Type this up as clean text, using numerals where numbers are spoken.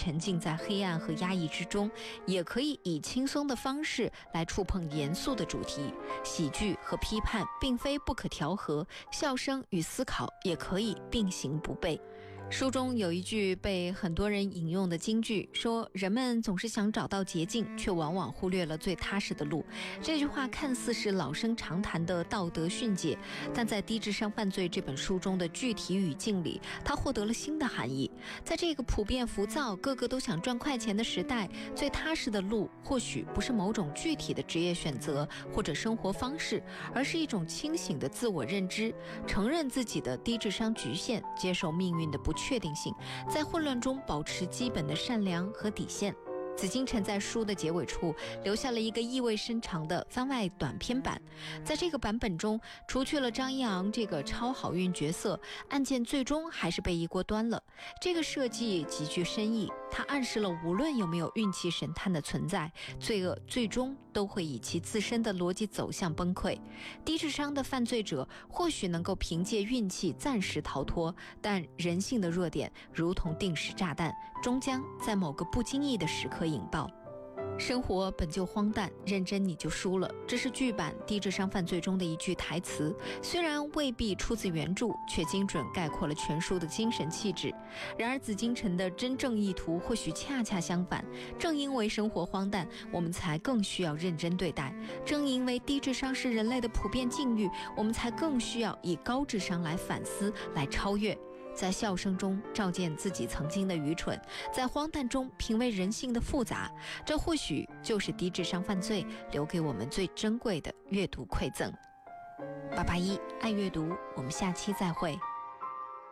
沉浸在黑暗和压抑之中，也可以以轻松的方式来触碰严肃的主题。喜剧和批判并非不可调和，笑声与思考也可以并行不悖。书中有一句被很多人引用的金句，说人们总是想找到捷径，却往往忽略了最踏实的路。这句话看似是老生常谈的道德训诫，但在《低智商犯罪》这本书中的具体语境里，它获得了新的含义。在这个普遍浮躁、个个都想赚快钱的时代，最踏实的路或许不是某种具体的职业选择或者生活方式，而是一种清醒的自我认知，承认自己的低智商局限，接受命运的不确定性，在混乱中保持基本的善良和底线。紫金陈在书的结尾处留下了一个意味深长的番外短篇版。在这个版本中，除去了张一昂这个超好运角色，案件最终还是被一锅端了。这个设计极具深意，它暗示了无论有没有运气神探的存在，罪恶最终都会以其自身的逻辑走向崩溃。低智商的犯罪者或许能够凭借运气暂时逃脱，但人性的弱点如同定时炸弹，终将在某个不经意的时刻引爆。生活本就荒诞，认真你就输了，这是剧版《低智商犯罪》中的一句台词，虽然未必出自原著，却精准概括了全书的精神气质。然而紫金陈的真正意图或许恰恰相反，正因为生活荒诞，我们才更需要认真对待；正因为低智商是人类的普遍境遇，我们才更需要以高智商来反思，来超越。在笑声中照见自己曾经的愚蠢，在荒诞中品味人性的复杂，这或许就是低智商犯罪留给我们最珍贵的阅读馈赠。881爱阅读，我们下期再会。